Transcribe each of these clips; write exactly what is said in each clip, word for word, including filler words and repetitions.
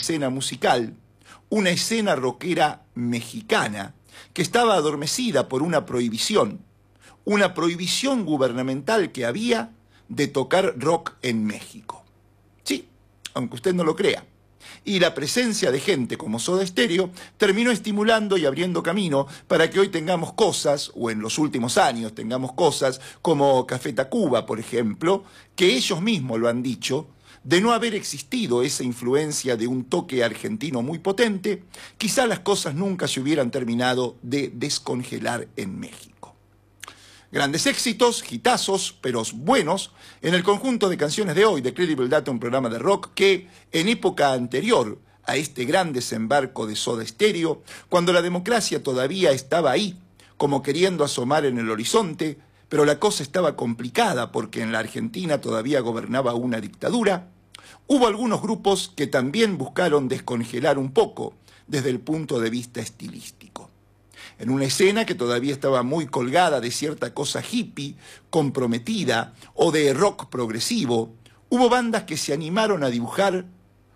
escena musical, una escena rockera mexicana que estaba adormecida por una prohibición, una prohibición gubernamental que había de tocar rock en México. Sí, aunque usted no lo crea. Y la presencia de gente como Soda Stereo terminó estimulando y abriendo camino para que hoy tengamos cosas, o en los últimos años tengamos cosas como Café Tacuba, por ejemplo, que ellos mismos lo han dicho. De no haber existido esa influencia de un toque argentino muy potente, quizá las cosas nunca se hubieran terminado de descongelar en México. Grandes éxitos, hitazos, pero buenos, en el conjunto de canciones de hoy de Credible Data, un programa de rock que, en época anterior a este gran desembarco de Soda Stereo, cuando la democracia todavía estaba ahí, como queriendo asomar en el horizonte, pero la cosa estaba complicada porque en la Argentina todavía gobernaba una dictadura, hubo algunos grupos que también buscaron descongelar un poco desde el punto de vista estilístico. En una escena que todavía estaba muy colgada de cierta cosa hippie, comprometida o de rock progresivo, hubo bandas que se animaron a dibujar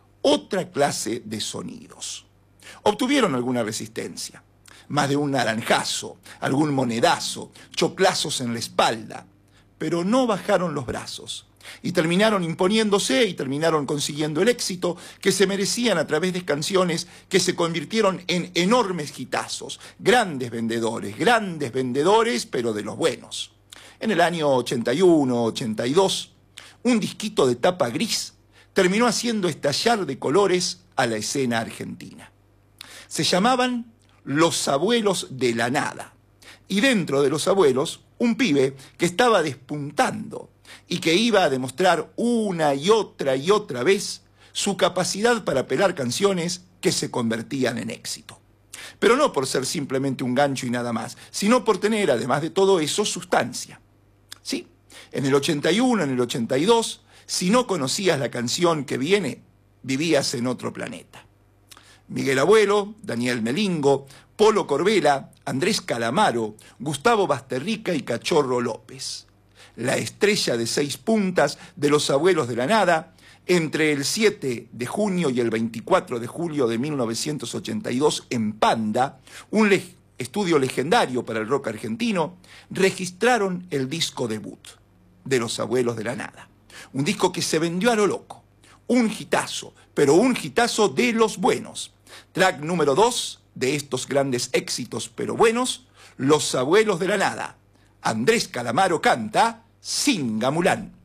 otra clase de sonidos. Obtuvieron alguna resistencia, más de un naranjazo, algún monedazo, choclazos en la espalda, pero no bajaron los brazos. Y terminaron imponiéndose y terminaron consiguiendo el éxito que se merecían a través de canciones que se convirtieron en enormes hitazos, grandes vendedores, grandes vendedores, pero de los buenos. En el año ochenta y uno, ochenta y dos, un disquito de tapa gris terminó haciendo estallar de colores a la escena argentina. Se llamaban Los Abuelos de la Nada. Y dentro de Los Abuelos, un pibe que estaba despuntando y que iba a demostrar una y otra y otra vez su capacidad para pelar canciones que se convertían en éxito. Pero no por ser simplemente un gancho y nada más, sino por tener, además de todo eso, sustancia. Sí, en el ochenta y uno, en el ochenta y dos, si no conocías la canción que viene, vivías en otro planeta. Miguel Abuelo, Daniel Melingo, Polo Corbella, Andrés Calamaro, Gustavo Basterrica y Cachorro López. La estrella de seis puntas de Los Abuelos de la Nada, entre el siete de junio y el veinticuatro de julio de mil novecientos ochenta y dos en Panda, un le- estudio legendario para el rock argentino, registraron el disco debut de Los Abuelos de la Nada. Un disco que se vendió a lo loco, un hitazo, pero un hitazo de los buenos. Track número dos de estos grandes éxitos, pero buenos, Los Abuelos de la Nada. Andrés Calamaro canta Singamulán.